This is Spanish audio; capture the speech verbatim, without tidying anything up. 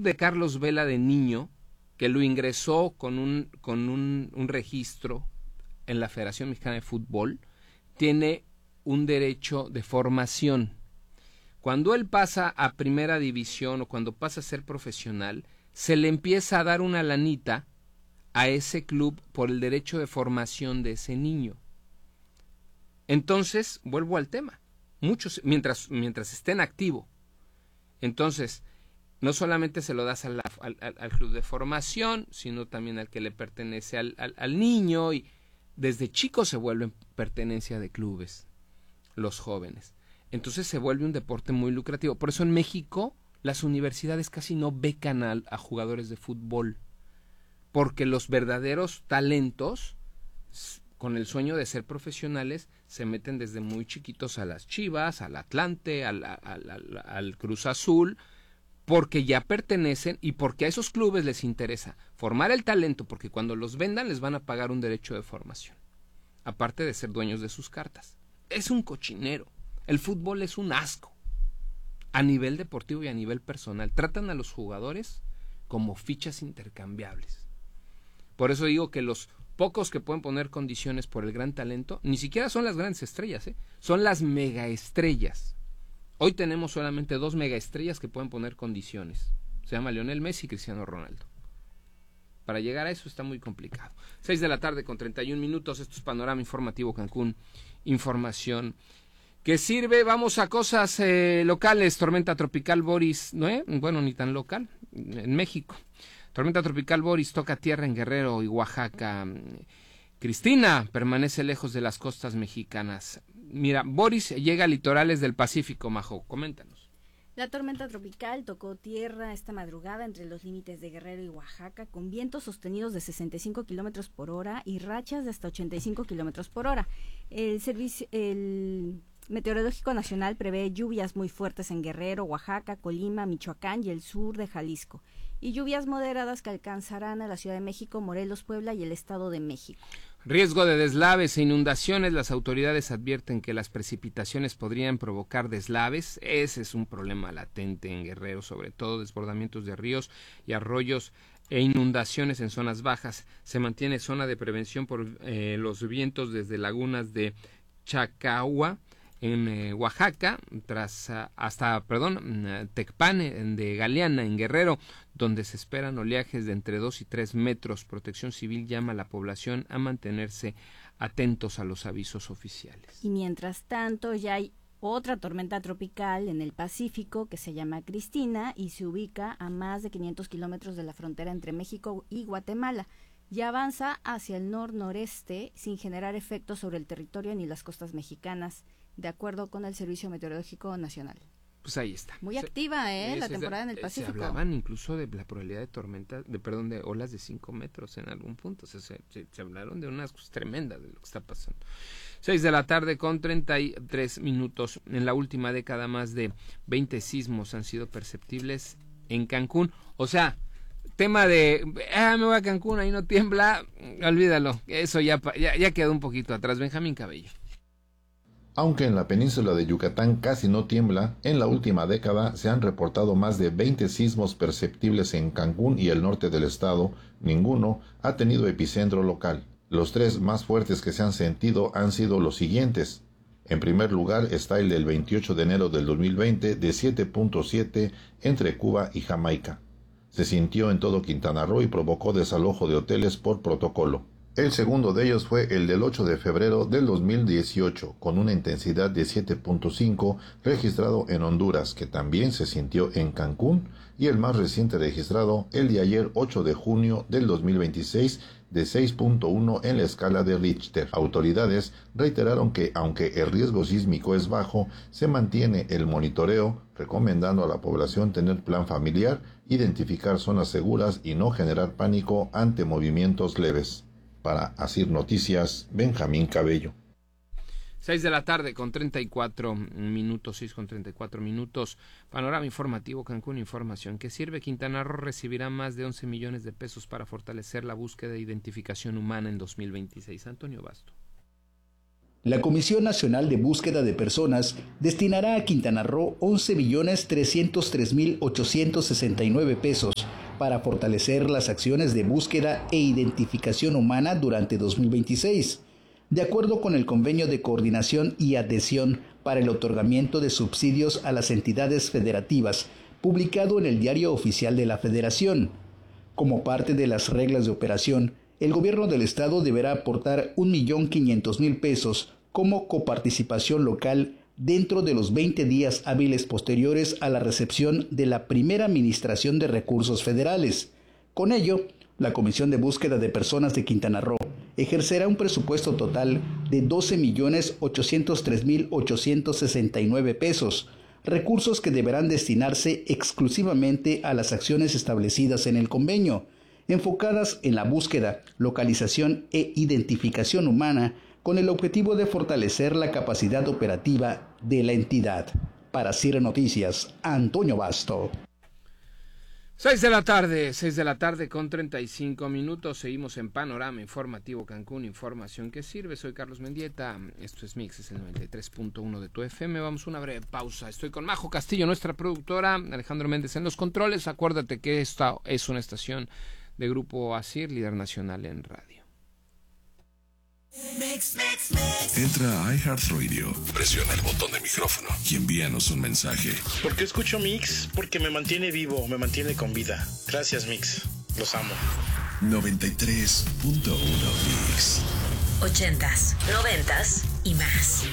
de Carlos Vela de niño, que lo ingresó con un, con un, un registro en la Federación Mexicana de Fútbol, tiene un derecho de formación. Cuando él pasa a primera división o cuando pasa a ser profesional, se le empieza a dar una lanita a ese club por el derecho de formación de ese niño. Entonces, vuelvo al tema, muchos, mientras, mientras esté en activo. Entonces, no solamente se lo das al, al, al club de formación, sino también al que le pertenece al, al, al niño, y desde chicos se vuelven pertenencia de clubes, los jóvenes. Entonces se vuelve un deporte muy lucrativo. Por eso en México las universidades casi no becan a, a jugadores de fútbol, porque los verdaderos talentos, con el sueño de ser profesionales, se meten desde muy chiquitos a las Chivas, al Atlante, al, al, al, al Cruz Azul, porque ya pertenecen y porque a esos clubes les interesa formar el talento, porque cuando los vendan les van a pagar un derecho de formación, aparte de ser dueños de sus cartas. Es un cochinero. El fútbol es un asco, a nivel deportivo y a nivel personal. Tratan a los jugadores como fichas intercambiables. Por eso digo que los pocos que pueden poner condiciones por el gran talento, ni siquiera son las grandes estrellas, ¿eh? Son las megaestrellas. Hoy tenemos solamente dos megaestrellas que pueden poner condiciones. Se llama Lionel Messi y Cristiano Ronaldo. Para llegar a eso está muy complicado. Seis de la tarde con treinta y un minutos. Esto es Panorama Informativo Cancún. Información que sirve. Vamos a cosas eh, locales. Tormenta tropical Boris, ¿no? Eh? Bueno, ni tan local. En México. Tormenta tropical Boris toca tierra en Guerrero y Oaxaca. Cristina permanece lejos de las costas mexicanas. Mira, Boris llega a litorales del Pacífico, Majo. Coméntanos. La tormenta tropical tocó tierra esta madrugada entre los límites de Guerrero y Oaxaca, con vientos sostenidos de sesenta y cinco kilómetros por hora y rachas de hasta ochenta y cinco kilómetros por hora. El servicio, el Meteorológico Nacional prevé lluvias muy fuertes en Guerrero, Oaxaca, Colima, Michoacán y el sur de Jalisco, y lluvias moderadas que alcanzarán a la Ciudad de México, Morelos, Puebla y el Estado de México. Riesgo de deslaves e inundaciones. Las autoridades advierten que las precipitaciones podrían provocar deslaves. Ese es un problema latente en Guerrero, sobre todo desbordamientos de ríos y arroyos e inundaciones en zonas bajas. Se mantiene zona de prevención por eh, los vientos desde lagunas de Chacahua en eh, Oaxaca, tras uh, hasta, perdón, uh, Tecpan de Galeana en Guerrero, donde se esperan oleajes de entre dos y tres metros. Protección Civil llama a la población a mantenerse atentos a los avisos oficiales. Y mientras tanto ya hay otra tormenta tropical en el Pacífico que se llama Cristina y se ubica a más de quinientos kilómetros de la frontera entre México y Guatemala. Y avanza hacia el nor-noreste sin generar efectos sobre el territorio ni las costas mexicanas, de acuerdo con el Servicio Meteorológico Nacional. Pues ahí está. Muy se, activa, ¿eh? Es, la es temporada de, en el Pacífico. Se hablaban incluso de la probabilidad de tormenta, de perdón, de olas de cinco metros en algún punto. O sea, se, se, se hablaron de unas cosas tremendas de lo que está pasando. Seis de la tarde con treinta y tres minutos. En la última década más de veinte sismos han sido perceptibles en Cancún. O sea, tema de, ah, me voy a Cancún, ahí no tiembla, olvídalo. Eso ya, ya, ya quedó un poquito atrás. Benjamín Cabello. Aunque en la península de Yucatán casi no tiembla, en la última década se han reportado más de veinte sismos perceptibles en Cancún y el norte del estado. Ninguno ha tenido epicentro local. Los tres más fuertes que se han sentido han sido los siguientes. En primer lugar está el del veintiocho de enero del dos mil veinte de siete punto siete entre Cuba y Jamaica. Se sintió en todo Quintana Roo y provocó desalojo de hoteles por protocolo. El segundo de ellos fue el del ocho de febrero del dos mil dieciocho, con una intensidad de siete punto cinco, registrado en Honduras, que también se sintió en Cancún, y el más reciente registrado el de ayer ocho de junio del dos mil veintiséis, de seis punto uno en la escala de Richter. Autoridades reiteraron que, aunque el riesgo sísmico es bajo, se mantiene el monitoreo, recomendando a la población tener plan familiar, identificar zonas seguras y no generar pánico ante movimientos leves. Para Asir Noticias, Benjamín Cabello. Seis de la tarde con treinta y cuatro minutos, seis con treinta y cuatro minutos. Panorama informativo Cancún, información que sirve. Quintana Roo recibirá más de once millones de pesos para fortalecer la búsqueda de identificación humana en dos mil veintiséis. Antonio Basto. La Comisión Nacional de Búsqueda de Personas destinará a Quintana Roo once millones trescientos tres mil ochocientos sesenta y nueve pesos para fortalecer las acciones de búsqueda e identificación humana durante dos mil veintiséis, de acuerdo con el Convenio de Coordinación y Adhesión para el otorgamiento de subsidios a las entidades federativas, publicado en el Diario Oficial de la Federación. Como parte de las reglas de operación, el gobierno del estado deberá aportar un millón quinientos mil pesos como coparticipación local dentro de los veinte días hábiles posteriores a la recepción de la primera administración de recursos federales. Con ello, la Comisión de Búsqueda de Personas de Quintana Roo ejercerá un presupuesto total de doce millones ochocientos tres mil ochocientos sesenta y nueve pesos, recursos que deberán destinarse exclusivamente a las acciones establecidas en el convenio, enfocadas en la búsqueda, localización e identificación humana con el objetivo de fortalecer la capacidad operativa de la entidad. Para C I R Noticias, Antonio Basto. Seis de la tarde, seis de la tarde con treinta y cinco minutos. Seguimos en Panorama Informativo Cancún, información que sirve. Soy Carlos Mendieta, esto es Mix, es el noventa y tres punto uno de tu F M. Vamos a una breve pausa. Estoy con Majo Castillo, nuestra productora, Alejandro Méndez en los controles. Acuérdate que esta es una estación de Grupo ASIR, líder nacional en radio. Mix, mix, mix. Entra a iHeartRadio, presiona el botón de micrófono y envíanos un mensaje. ¿Por qué escucho Mix? Porque me mantiene vivo, me mantiene con vida. Gracias, Mix. Los amo. noventa y tres punto uno Mix. Ochentas, noventas y más.